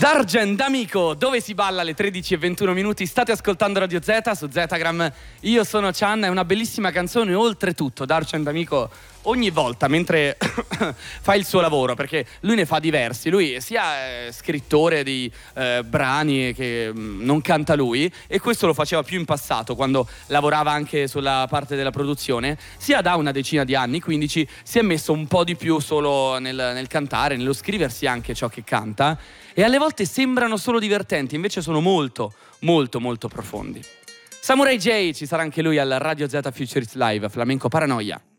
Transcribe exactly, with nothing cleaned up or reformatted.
Dargen D'Amico, dove si balla alle tredici e ventuno minuti. State ascoltando Radio Z su Zetagram. Io sono Chan, è una bellissima canzone. Oltretutto Dargen D'Amico ogni volta mentre fa il suo lavoro, perché lui ne fa diversi, lui sia eh, scrittore di eh, brani che mh, non canta lui, e questo lo faceva più in passato quando lavorava anche sulla parte della produzione, sia da una decina di anni, quindici, si è messo un po' di più solo nel, nel cantare, nello scriversi anche ciò che canta, e alle volte sembrano solo divertenti, invece sono molto molto molto profondi. Samurai J ci sarà anche lui al Radio Z Futurist Live, Flamenco Paranoia.